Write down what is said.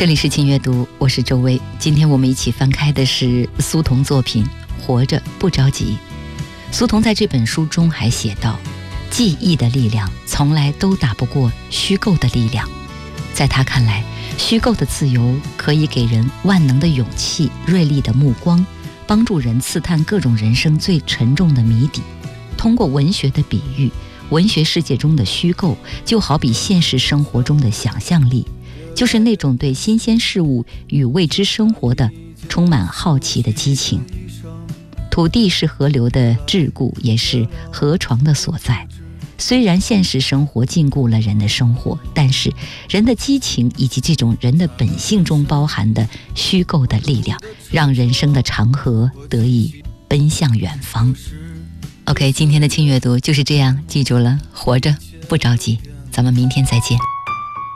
这里是轻阅读，我是周薇。今天我们一起翻开的是苏童作品《活着不着急》。苏童在这本书中还写道，记忆的力量从来都打不过虚构的力量。在他看来，虚构的自由可以给人万能的勇气、锐利的目光，帮助人刺探各种人生最沉重的谜底。通过文学的比喻，文学世界中的虚构就好比现实生活中的想象力，就是那种对新鲜事物与未知生活的充满好奇的激情。土地是河流的桎梏，也是河床的所在。虽然现实生活禁锢了人的生活，但是人的激情以及这种人的本性中包含的虚构的力量，让人生的长河得以奔向远方。OK， 今天的轻阅读就是这样，记住了，活着不着急，咱们明天再见。